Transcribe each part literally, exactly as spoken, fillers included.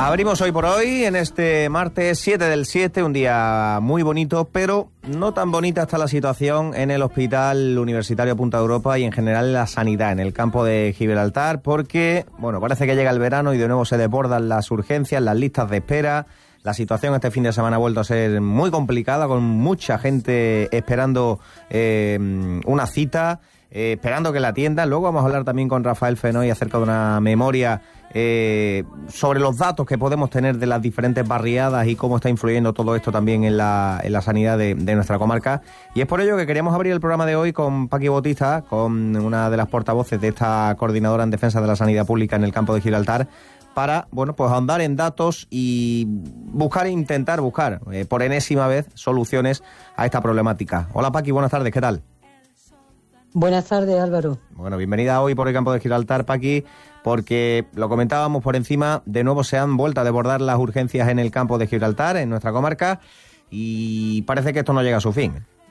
Abrimos hoy por hoy, en este martes siete del siete, un día muy bonito, pero no tan bonita está la situación en el Hospital Universitario Punta Europa y en general en la sanidad, en el campo de Gibraltar, porque, bueno, parece que llega el verano y de nuevo se desbordan las urgencias, las listas de espera. La situación este fin de semana ha vuelto a ser muy complicada, con mucha gente esperando eh, una cita, eh, esperando que la atiendan. Luego vamos a hablar también con Rafael Fenoy acerca de una memoria eh, sobre los datos que podemos tener de las diferentes barriadas y cómo está influyendo todo esto también en la, en la sanidad de, de nuestra comarca. Y es por ello que queríamos abrir el programa de hoy con Paqui Bautista, con una de las portavoces de esta coordinadora en defensa de la sanidad pública en el campo de Gibraltar, para, bueno, pues ahondar en datos y buscar e intentar buscar, eh, por enésima vez, soluciones a esta problemática. Hola Paqui, buenas tardes, ¿qué tal? Buenas tardes, Álvaro. Bueno, bienvenida hoy por el campo de Gibraltar, Paqui, porque lo comentábamos por encima, de nuevo se han vuelto a desbordar las urgencias en el campo de Gibraltar, en nuestra comarca, y parece que esto no llega a su fin.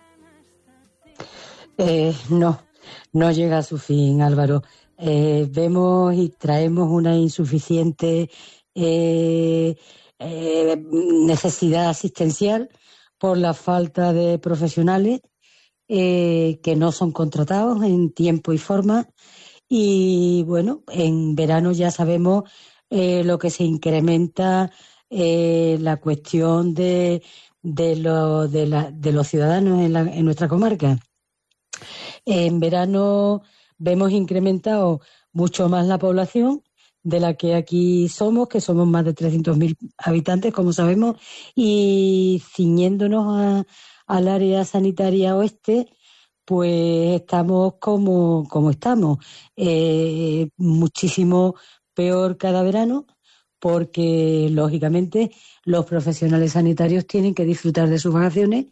Eh, no, no llega a su fin, Álvaro. Eh, vemos y traemos una insuficiente eh, eh, necesidad asistencial por la falta de profesionales eh, que no son contratados en tiempo y forma. Y bueno, en verano ya sabemos eh, lo que se incrementa eh, la cuestión de, de, lo, de, la, de los ciudadanos en, la, en nuestra comarca. En verano vemos incrementado mucho más la población de la que aquí somos, que somos más de trescientos mil habitantes, como sabemos, y ciñéndonos a, al área sanitaria oeste, pues estamos como, como estamos. Eh, muchísimo peor cada verano, porque, lógicamente, los profesionales sanitarios tienen que disfrutar de sus vacaciones,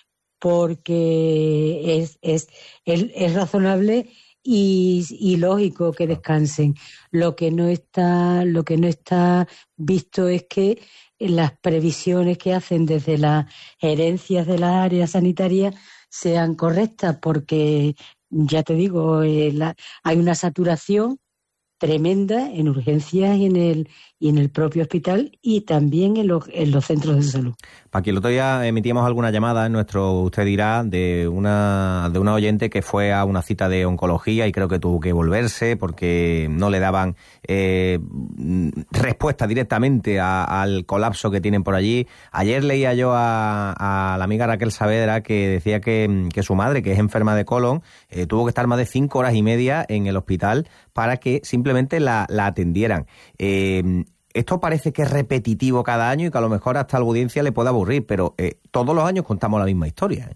porque es, es, es, es razonable Y, y lógico que descansen. Lo que no está, lo que no está visto es que las previsiones que hacen desde las gerencias de las áreas sanitarias sean correctas, porque ya te digo, eh, la, hay una saturación tremenda en urgencias y en el y en el propio hospital y también en los, en los centros de salud. Paqui, el otro día emitíamos alguna llamada en nuestro Usted Dirá de una de una oyente que fue a una cita de oncología y creo que tuvo que volverse porque no le daban eh, respuesta directamente a, al colapso que tienen por allí. Ayer leía yo a, a la amiga Raquel Saavedra que decía que, que su madre, que es enferma de colon, eh, tuvo que estar más de cinco horas y media en el hospital para que simplemente la, la atendieran. Eh, Esto parece que es repetitivo cada año y que a lo mejor hasta a la audiencia le puede aburrir, pero eh, todos los años contamos la misma historia, ¿eh?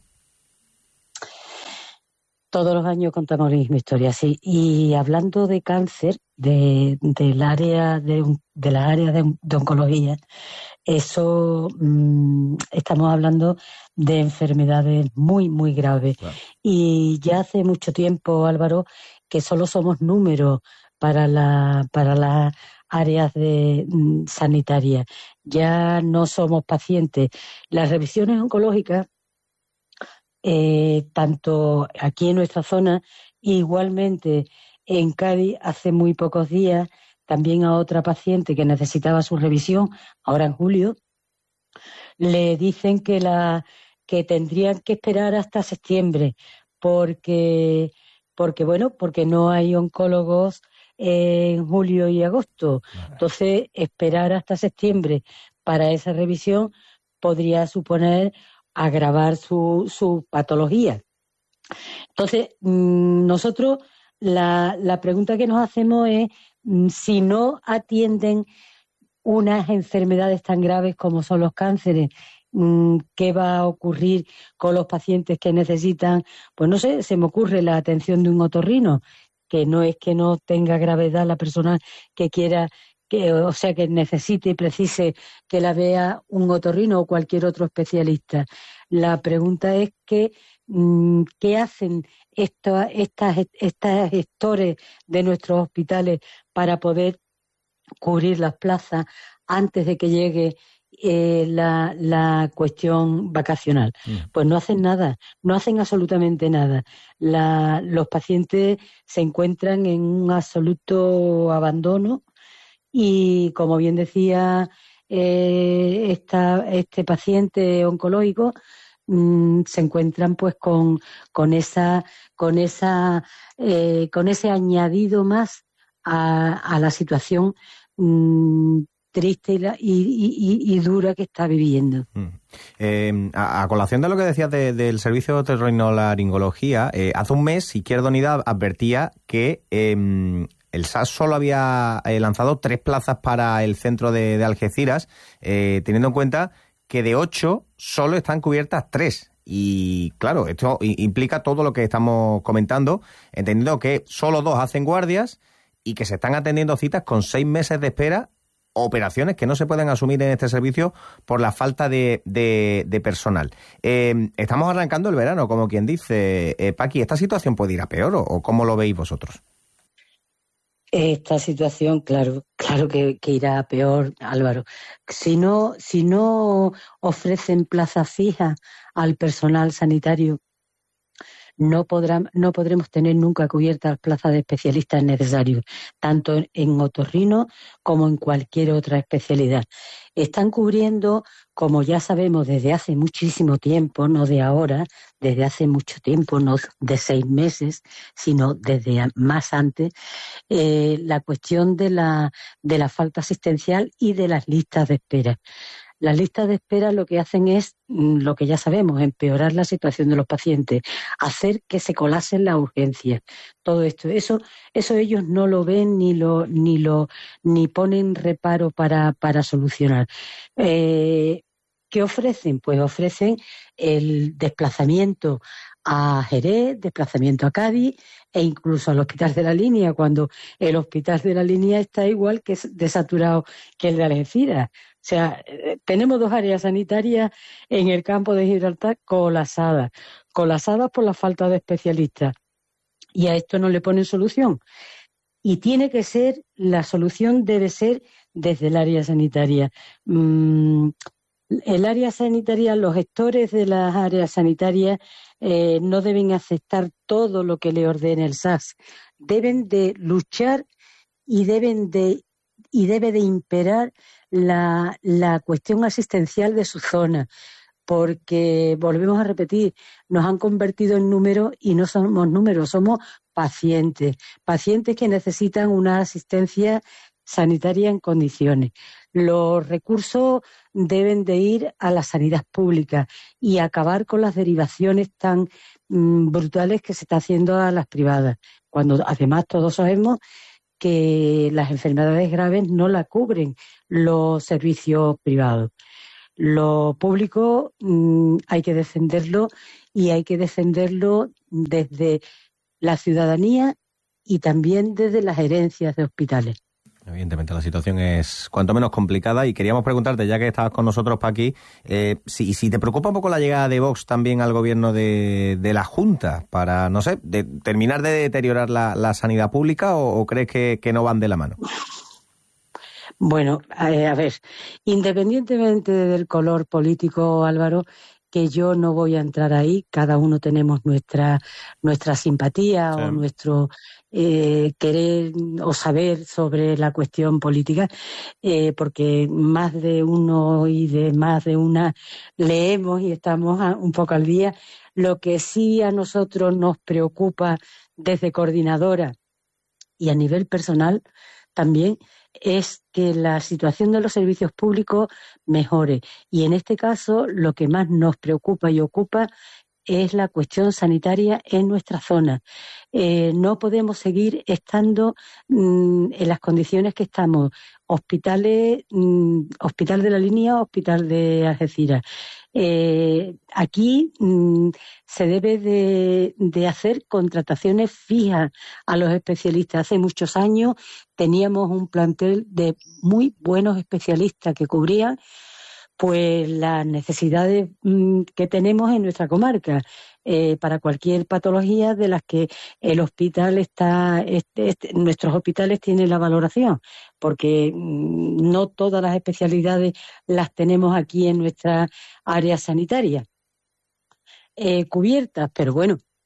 Todos los años contamos la misma historia, sí. Y hablando de cáncer, de, del área de, de las áreas de, de oncología, eso mmm, estamos hablando de enfermedades muy, muy graves. Claro. Y ya hace mucho tiempo, Álvaro, que solo somos números para la para la áreas de mm, sanitarias. Ya no somos pacientes. Las revisiones oncológicas, eh, tanto aquí en nuestra zona, igualmente en Cádiz, hace muy pocos días, también a otra paciente que necesitaba su revisión, ahora en julio, le dicen que la que tendrían que esperar hasta septiembre, porque, porque bueno, porque no hay oncólogos en julio y agosto. Entonces, esperar hasta septiembre para esa revisión podría suponer agravar su, su patología. Entonces, nosotros la, la pregunta que nos hacemos es si no atienden unas enfermedades tan graves como son los cánceres, ¿qué va a ocurrir con los pacientes que necesitan? Pues no sé, se me ocurre la atención de un otorrino, que no es que no tenga gravedad la persona que quiera, que, o sea, que necesite y precise que la vea un otorrino o cualquier otro especialista. La pregunta es que, ¿qué hacen estos, estas, estas gestores de nuestros hospitales para poder cubrir las plazas antes de que llegue eh, la, la cuestión vacacional? Mm. Pues no hacen nada, no hacen absolutamente nada. La, los pacientes se encuentran en un absoluto abandono Y como bien decía eh, esta, este paciente oncológico, mmm, se encuentran pues con, con esa, con esa, eh, con ese añadido más a, a la situación mmm, triste y, la, y, y, y dura que está viviendo. Mm. Eh, a, a colación de lo que decías de, del servicio de otorrinolaringología, eh, hace un mes Izquierda Unida advertía que eh, el S A S solo había eh, lanzado tres plazas para el centro de, de Algeciras, eh, teniendo en cuenta que de ocho solo están cubiertas tres. Y claro, esto implica todo lo que estamos comentando, entendiendo que solo dos hacen guardias y que se están atendiendo citas con seis meses de espera, operaciones que no se pueden asumir en este servicio por la falta de, de, de personal. Eh, estamos arrancando el verano, como quien dice. Eh, Paqui, ¿esta situación puede ir a peor o, o cómo lo veis vosotros? Esta situación, claro, claro que, que irá a peor, Álvaro. Si no, si no ofrecen plazas fijas al personal sanitario, no podrán, no podremos tener nunca cubiertas las plazas de especialistas necesarios, tanto en, en otorrino como en cualquier otra especialidad. Están cubriendo, como ya sabemos desde hace muchísimo tiempo, no de ahora, desde hace mucho tiempo, no de seis meses, sino desde más antes, eh, la cuestión de la, de la falta asistencial y de las listas de espera. Las listas de espera lo que hacen es, lo que ya sabemos, empeorar la situación de los pacientes, hacer que se colasen las urgencias. Todo esto, eso, eso ellos no lo ven ni lo, ni lo, ni ponen reparo para, para solucionar. Eh, ¿Qué ofrecen? Pues ofrecen el desplazamiento a Jerez, desplazamiento a Cádiz e incluso al Hospital de la Línea, cuando el Hospital de la Línea está igual que desaturado que el de Algeciras. O sea, tenemos dos áreas sanitarias en el campo de Gibraltar colapsadas, colapsadas por la falta de especialistas. Y a esto no le ponen solución. Y tiene que ser, la solución debe ser desde el área sanitaria. Mm, el área sanitaria, los gestores de las áreas sanitarias eh, no deben aceptar todo lo que le ordene el S A S. Deben de luchar y deben de y debe de imperar la, la cuestión asistencial de su zona, porque, volvemos a repetir, nos han convertido en números y no somos números, somos pacientes, pacientes que necesitan una asistencia sanitaria en condiciones. Los recursos deben de ir a la sanidad pública y acabar con las derivaciones tan mmm, brutales que se está haciendo a las privadas, cuando además todos sabemos que las enfermedades graves no la cubren los servicios privados. Lo público mmm, hay que defenderlo y hay que defenderlo desde la ciudadanía y también desde las gerencias de hospitales. Evidentemente la situación es cuanto menos complicada y queríamos preguntarte, ya que estabas con nosotros, Paqui, eh, si, si te preocupa un poco la llegada de Vox también al gobierno de, de la Junta para, no sé, de, terminar de deteriorar la, la sanidad pública o, o crees que, que no van de la mano. Bueno, eh, a ver, independientemente del color político, Álvaro, que yo no voy a entrar ahí, cada uno tenemos nuestra nuestra simpatía sí. o nuestro eh, querer o saber sobre la cuestión política, eh, porque más de uno y de más de una leemos y estamos a, un poco al día. Lo que sí a nosotros nos preocupa desde coordinadora y a nivel personal también es que la situación de los servicios públicos mejore. Y en este caso, lo que más nos preocupa y ocupa es la cuestión sanitaria en nuestra zona. Eh, no podemos seguir estando mmm, en las condiciones que estamos. Hospitales, mmm, Hospital de la Línea, Hospital de Algeciras. Eh, aquí mmm, se debe de, de hacer contrataciones fijas a los especialistas. Hace muchos años teníamos un plantel de muy buenos especialistas que cubrían pues las necesidades mmm, que tenemos en nuestra comarca eh, para cualquier patología de las que el hospital está, este, este, nuestros hospitales tienen la valoración, porque mmm, no todas las especialidades las tenemos aquí en nuestra área sanitaria eh, cubiertas, pero bueno,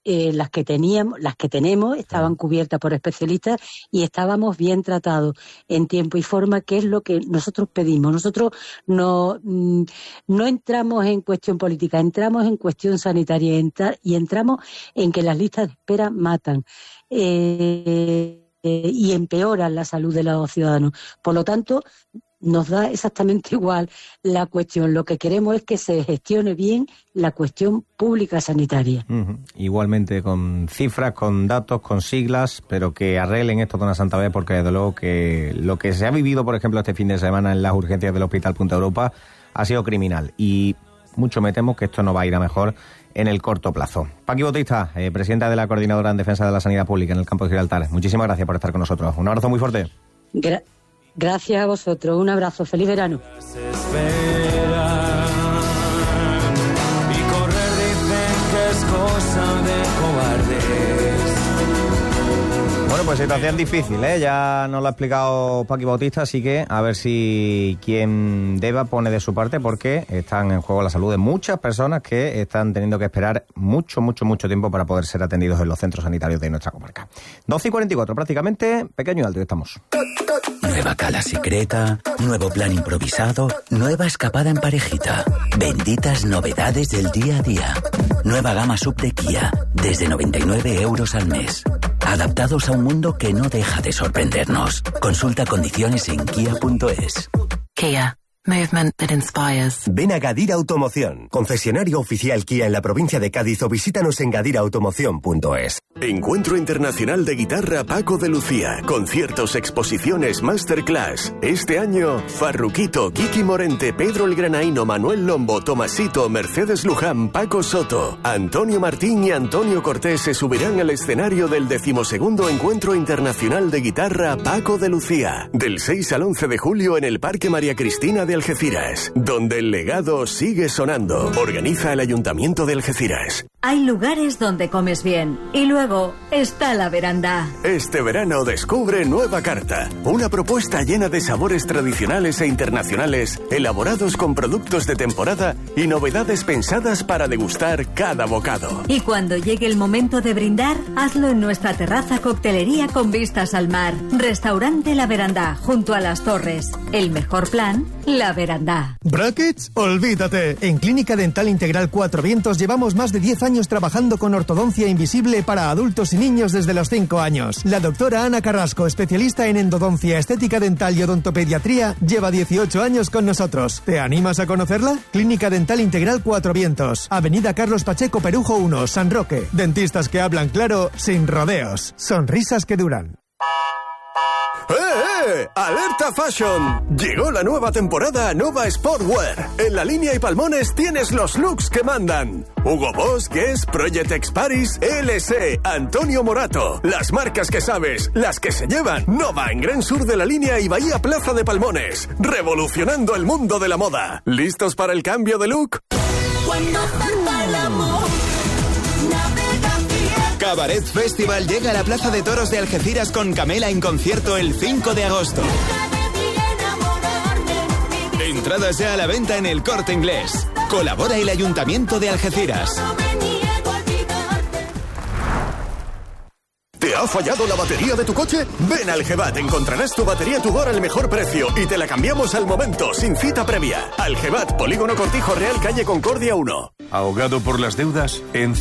eh, las que teníamos, las que tenemos, estaban cubiertas por especialistas y estábamos bien tratados en tiempo y forma, que es lo que nosotros pedimos. Nosotros no, no entramos en cuestión política, entramos en cuestión sanitaria y entramos en que las listas de espera matan. Eh, eh, y empeoran la salud de los ciudadanos. Por lo tanto, nos da exactamente igual la cuestión. Lo que queremos es que se gestione bien la cuestión pública sanitaria. Uh-huh. Igualmente con cifras, con datos, con siglas, pero que arreglen esto de una santa vez, porque desde luego que lo que se ha vivido, por ejemplo, este fin de semana en las urgencias del Hospital Punta Europa ha sido criminal, y mucho me temo que esto no va a ir a mejor en el corto plazo. Paqui Bautista, eh, presidenta de la Coordinadora en Defensa de la Sanidad Pública en el campo de Gibraltar, muchísimas gracias por estar con nosotros. Un abrazo muy fuerte. Gra- gracias a vosotros. Un abrazo. Feliz verano. Y correr dicen que es cosa de cobardes. Bueno, pues situación difícil, ¿eh? Ya nos lo ha explicado Paqui Bautista, así que a ver si quien deba pone de su parte, porque están en juego la salud de muchas personas que están teniendo que esperar mucho, mucho, mucho tiempo para poder ser atendidos en los centros sanitarios de nuestra comarca. doce y cuarenta y cuatro, prácticamente pequeño y alto, y estamos. Nueva cala secreta, nuevo plan improvisado, nueva escapada en parejita. Benditas novedades del día a día. Nueva gama sub de Kia, desde noventa y nueve euros al mes. Adaptados a un mundo que no deja de sorprendernos. Consulta condiciones en kia punto es. Kia. Movement that inspires. Ven a Gadir Automoción, concesionario oficial Kia en la provincia de Cádiz, o visítanos en gadir automoción punto es. Encuentro Internacional de Guitarra Paco de Lucía. Conciertos, exposiciones, masterclass. Este año, Farruquito, Kiki Morente, Pedro el Granaíno, Manuel Lombo, Tomasito, Mercedes Luján, Paco Soto, Antonio Martín y Antonio Cortés se subirán al escenario del decimosegundo Encuentro Internacional de Guitarra Paco de Lucía. Del seis al once de julio en el Parque María Cristina de Algeciras, donde el legado sigue sonando. Organiza el Ayuntamiento de Algeciras. Hay lugares donde comes bien y luego está la veranda. Este verano descubre Nueva Carta, una propuesta llena de sabores tradicionales e internacionales, elaborados con productos de temporada y novedades pensadas para degustar cada bocado. Y cuando llegue el momento de brindar, hazlo en nuestra terraza coctelería con vistas al mar. Restaurante La Veranda, junto a las Torres. El mejor plan, La Veranda. ¿Brackets? Olvídate. En Clínica Dental Integral Cuatro Vientos llevamos más de diez años trabajando con ortodoncia invisible para adultos y niños desde los cinco años. La doctora Ana Carrasco, especialista en endodoncia, estética dental y odontopediatría, lleva dieciocho años con nosotros. ¿Te animas a conocerla? Clínica Dental Integral Cuatro Vientos, Avenida Carlos Pacheco Perujo uno, San Roque. Dentistas que hablan claro, sin rodeos. Sonrisas que duran. ¡Eh, eh! ¡Alerta Fashion! Llegó la nueva temporada Nova Sportwear. En la línea y Palmones tienes los looks que mandan. Hugo Boss, Guess, Project X Paris, L S, Antonio Morato. Las marcas que sabes, las que se llevan. Nova en Gran Sur de la Línea y Bahía Plaza de Palmones. Revolucionando el mundo de la moda. ¿Listos para el cambio de look? Cuando falta el amor, Cabaret Festival llega a la Plaza de Toros de Algeciras con Camela en concierto el cinco de agosto. Entradas ya a la venta en El Corte Inglés. Colabora el Ayuntamiento de Algeciras. ¿Te ha fallado la batería de tu coche? Ven al Gebat, encontrarás tu batería Tudor al mejor precio y te la cambiamos al momento, sin cita previa. Al Gebat, Polígono Cortijo Real, calle Concordia uno. ¿Ahogado por las deudas? En